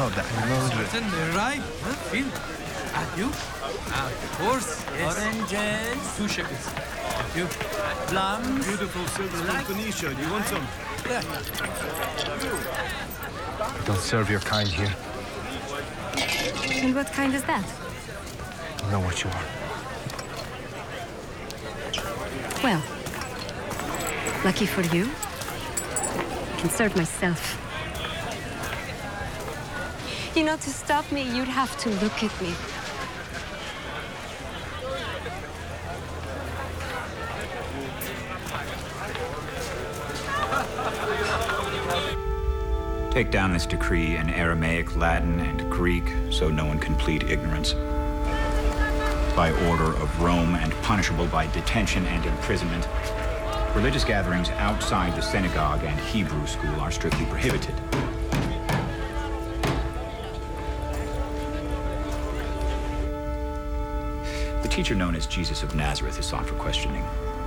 that. Certainly right. Huh? Feel. And you? Of course. Yes. Oranges. 2 shekels. Thank you. Plums. Beautiful silks from Tunisia. Do you want some? Yeah. Don't serve your kind here. And what kind is that? I know what you are. Well, lucky for you, I can serve myself. You know, to stop me, you'd have to look at me. Take down this decree in Aramaic, Latin, and Greek, so no one can plead ignorance. By order of Rome and punishable by detention and imprisonment, religious gatherings outside the synagogue and Hebrew school are strictly prohibited. The teacher known as Jesus of Nazareth is sought for questioning.